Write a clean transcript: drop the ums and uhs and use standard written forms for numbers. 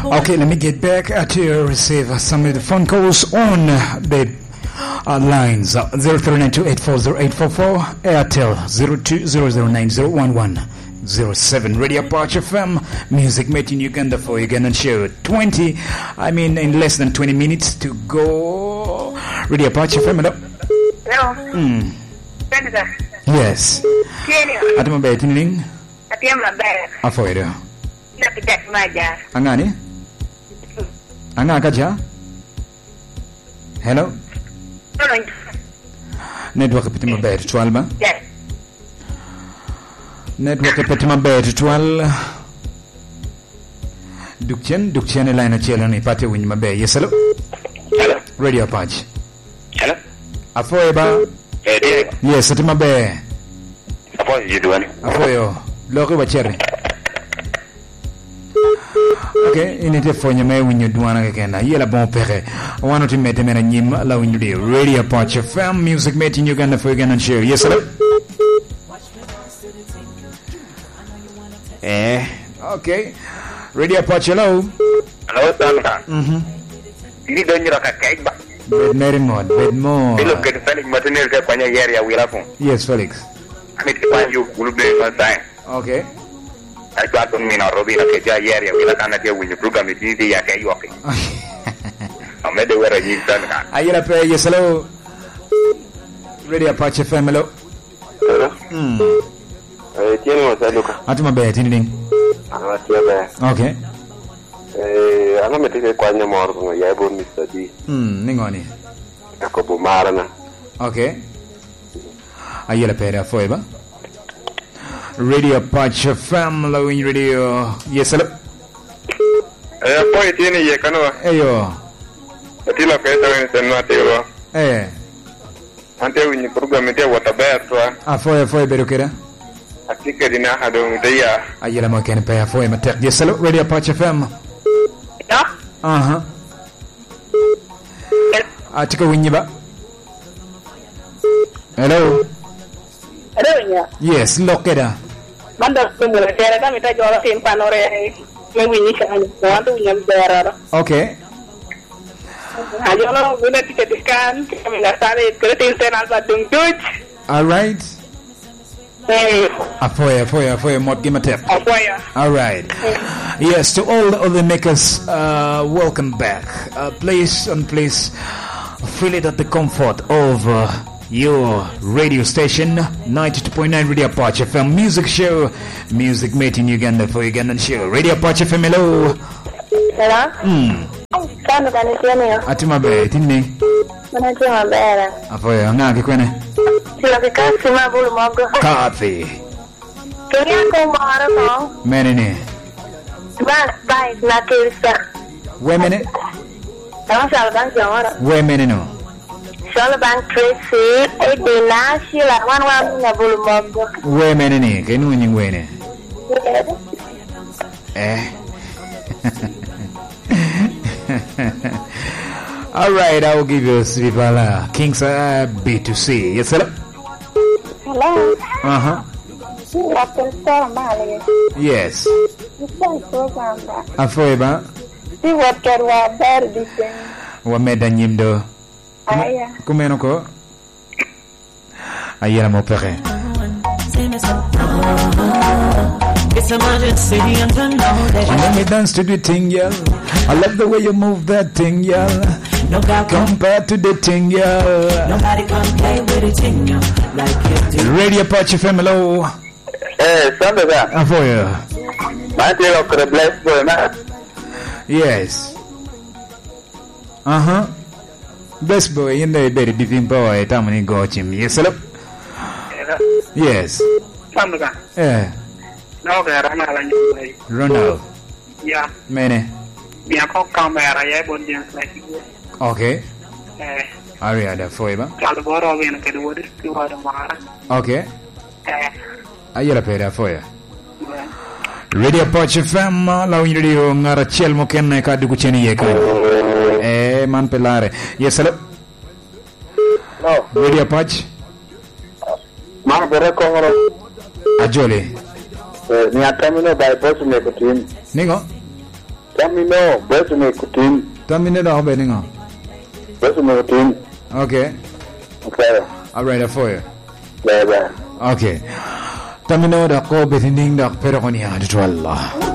Okay, let me get back to receive some of the phone calls on the lines. 0392840844, Airtel 0200901107, Radio Parch FM, Music Made in Uganda for Ugandan show. In less than 20 minutes to go. Radio Parch FM, hello? Hello. Yes. Atama ba tining? Atiyama ba. Afoido. Napita maja. Angani? Anga kaja? Hello? Network petima ba twal ba? Yes. Network petima ba twal. Dukchen line chelo ni pate win mabe. Yes, hello? Hello? Radio Patch. Hello? Afoiba? Yes, atima ba. Afoy you doing? Afoyo. Logo ba cherry. Okay, inite fonya me winyu duana kena yela bon pere wano to mete mena nyim la winyu de Radio Patch FM, Music Made in Uganda for Ugandan show. Yes, hello? Okay. Radio Patch, hello? Hello, Sandra. Ini do nyira ka kay ba? Bed more. Dilo ke Felix Martinez ke kwanya yeri ya wila fun. Yes, Felix. Amit ke panju gulube ma sai. Okay. Ai to aton mina robina ke ja yeri ya wila kana ke winyu program di ya ke yoke. Amede wera yin Sandra. Ayela pe, yes, hello? Radio Patch FM, hello? Hello? Tiene mo saluka. Atuma be tining. Okay. Ana metike kwanya morgo ya bo Mr. D. Ningoni. Ko bo marana. Okay. Ayela pe foi ba? Radio Patch FM, Lawin Radio. Yes, hello? Poi tiene ye kanwa. Eyo. Atila pesa wen senwa tewa. Ante wini program te wata betwa. Foi berukera. Atika dina hado mudaya. Ayela mo ken pe foi matek. Yes, hello? Radio Patch FM. Yeah. Atika winyi ba? Hello? Hello. Yes, lokeda. Manda kumula tera kami ta jora tin panore. Me winyi kan. Wantu nyam tera. Okay. Ayo guna tiket kan kami na sare kreatin senal ba dungtuj. All right. Afoya mod give a tip. Afoya. All right. Yes, to all the other makers, welcome back. Please feel it at the comfort of your radio station, 92.9 Radio Patch FM, music show, Music Made in Uganda for Ugandan show. Radio Patch FM, hello. Hello. Kano kanisiani. Atima be tinni. Mana tima bera. Afoya ngaki kwene. Sila kasi mabulu mogo. Coffee. Kaya ko mara ko. Menene. Bye na kirsa. Wemene. Tama sa bang jamara. Wemene no. Shala bang Tracy edina sila wan na bulu mogo. Wemene ni kenu nyingwene. All right, I will give you Srivala Kings B2C. Yes, hello. Hello. Yes. Afoeba. Wameda nyimdo. Aya. Kumeno ko. Ayera mo pere. It's emergency and I know that Let me dance to the thing, y'all. I love the way you move that thing, y'all. no God Compared to the thing, y'all. nobody can play with it in you like you do. Radio Patch FM, hello. Sandra. Afoya. Mate lo kre bless boy na. Yes. Best boy in the very divine boy. Tamani go chim. Yes, hello. Yes. Sandra. No ga rana la nyu. Ronald. Ya. Mene. Biar kau kamera ya bon jenis lagi. Okay. Ariada Foiba. Kalau baru yang kedua itu ada marah. Okay. Ayera pera foya. Radio Patch FM la radio ngara chel mo ken ka dugu cheni ye ka. Man pelare. Yes, hello. No. Radio Patch. Mana bere ko ngoro. Ajole. Ni atamino by boss me ko tin. Ningo. Tamino, besu me kutin. Tamino da hobe ningo. Besu me kutin. Okay. Okay. I'll write it for you. Bye bye. Okay. Tamino da ko betining da pero ko niya Allah.